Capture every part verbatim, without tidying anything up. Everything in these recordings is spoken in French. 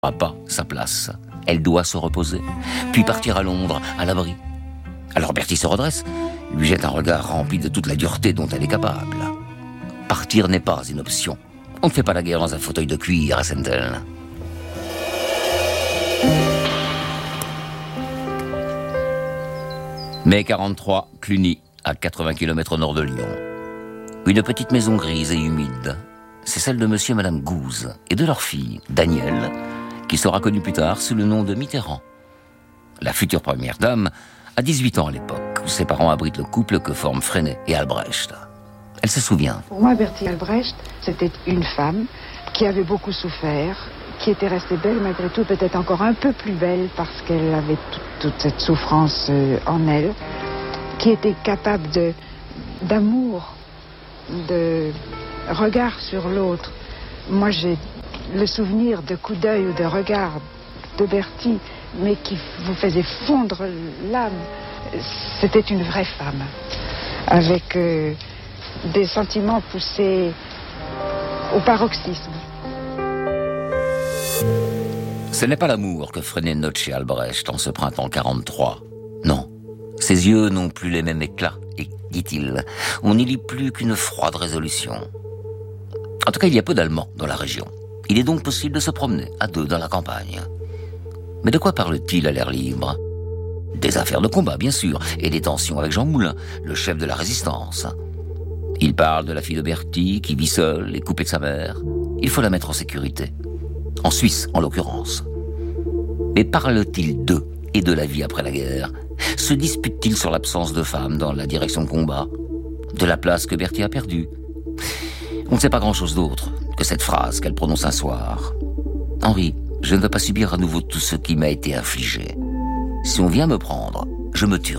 n'aura pas sa place. Elle doit se reposer, puis partir à Londres, à l'abri. Alors Bertie se redresse, lui jette un regard rempli de toute la dureté dont elle est capable. Partir n'est pas une option. On ne fait pas la guerre dans un fauteuil de cuir à Sentel. mai quarante-trois, Cluny, à quatre-vingts kilomètres au nord de Lyon. Une petite maison grise et humide. C'est celle de monsieur et madame Gouze et de leur fille, Danielle, qui sera connue plus tard sous le nom de Mitterrand. La future première dame a dix-huit ans à l'époque, où ses parents abritent le couple que forment Freinet et Albrecht. Elle se souvient. Pour moi, Bertie Albrecht, c'était une femme qui avait beaucoup souffert, qui était restée belle malgré tout, peut-être encore un peu plus belle parce qu'elle avait toute, toute cette souffrance euh, en elle, qui était capable de, d'amour, de regard sur l'autre. Moi, j'ai le souvenir de coups d'œil ou de regard de Bertie, mais qui vous faisait fondre l'âme. C'était une vraie femme, avec euh, des sentiments poussés au paroxysme. Ce n'est pas l'amour que Freinet note chez Albrecht en ce printemps quarante-trois. Non, ses yeux n'ont plus les mêmes éclats et, dit-il, on n'y lit plus qu'une froide résolution. En tout cas, il y a peu d'Allemands dans la région. Il est donc possible de se promener à deux dans la campagne. Mais de quoi parle-t-il à l'air libre ? Des affaires de combat, bien sûr, et des tensions avec Jean Moulin, le chef de la résistance. Il parle de la fille de Bertie, qui vit seule et coupée de sa mère. Il faut la mettre en sécurité. En Suisse, en l'occurrence. Mais parle-t-il d'eux et de la vie après la guerre ? Se dispute-t-il sur l'absence de femmes dans la direction de combat ? De la place que Bertie a perdue ? On ne sait pas grand-chose d'autre que cette phrase qu'elle prononce un soir. « Henri, je ne veux pas subir à nouveau tout ce qui m'a été infligé. Si on vient me prendre, je me tuerai. »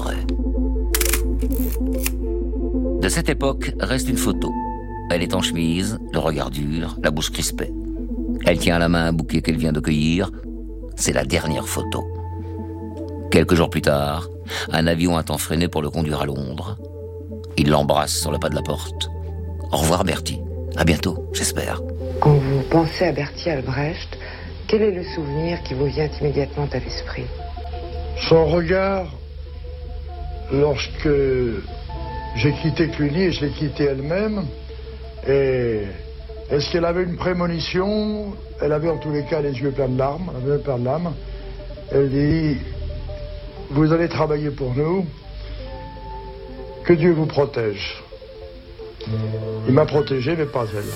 De cette époque reste une photo. Elle est en chemise, le regard dur, la bouche crispée. Elle tient à la main un bouquet qu'elle vient de cueillir. C'est la dernière photo. Quelques jours plus tard, un avion attend Freinet pour le conduire à Londres. Il l'embrasse sur le pas de la porte. Au revoir Bertie. À bientôt, j'espère. Quand vous pensez à Bertie Albrecht, quel est le souvenir qui vous vient immédiatement à l'esprit ? Son regard, lorsque j'ai quitté Cluny et je l'ai quitté elle-même, et est-ce qu'elle avait une prémonition ? Elle avait en tous les cas les yeux pleins de larmes, elle avait plein de larmes. Elle dit, vous allez travailler pour nous, que Dieu vous protège. Il m'a protégé, mais pas elle.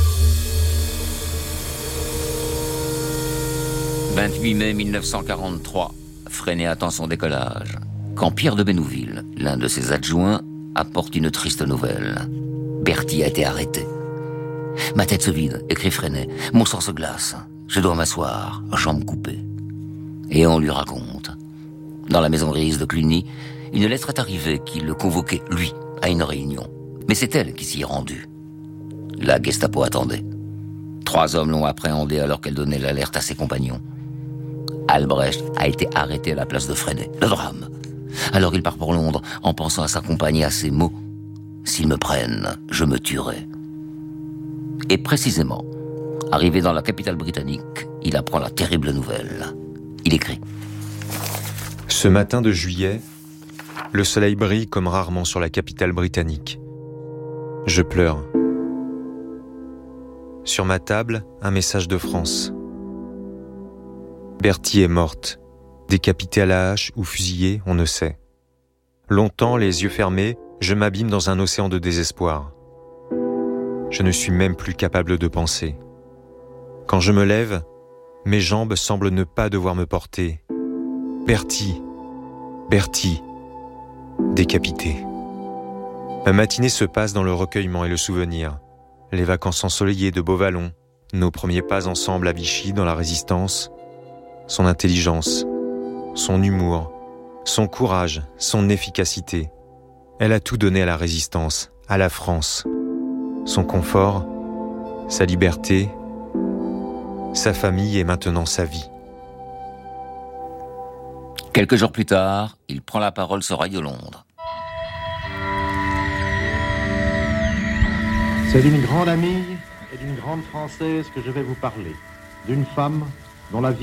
vingt-huit mai mille neuf cent quarante-trois, Freinet attend son décollage, quand Pierre de Bénouville, l'un de ses adjoints, apporte une triste nouvelle. Bertie a été arrêté. Ma tête se vide, écrit Freinet. Mon sang se glace. Je dois m'asseoir, jambes coupées. Et on lui raconte. Dans la maison grise de Cluny, une lettre est arrivée qui le convoquait, lui, à une réunion. Mais c'est elle qui s'y est rendue. La Gestapo attendait. Trois hommes l'ont appréhendée alors qu'elle donnait l'alerte à ses compagnons. Albrecht a été arrêté à la place de Freinet. Le drame. Alors il part pour Londres en pensant à sa compagne et à ses mots. S'ils me prennent, je me tuerai. Et précisément, arrivé dans la capitale britannique, il apprend la terrible nouvelle. Il écrit. Ce matin de juillet, le soleil brille comme rarement sur la capitale britannique. Je pleure. Sur ma table, un message de France. Bertie est morte, décapitée à la hache ou fusillée, on ne sait. Longtemps, les yeux fermés, je m'abîme dans un océan de désespoir. Je ne suis même plus capable de penser. Quand je me lève, mes jambes semblent ne pas devoir me porter. Bertie, Bertie, décapité. Ma matinée se passe dans le recueillement et le souvenir. Les vacances ensoleillées de Beauvallon, nos premiers pas ensemble à Vichy dans la Résistance, son intelligence, son humour, son courage, son efficacité. Elle a tout donné à la Résistance, à la France. Son confort, sa liberté, sa famille et maintenant sa vie. Quelques jours plus tard, il prend la parole sur Radio Londres. C'est d'une grande amie et d'une grande Française que je vais vous parler. D'une femme dont la vie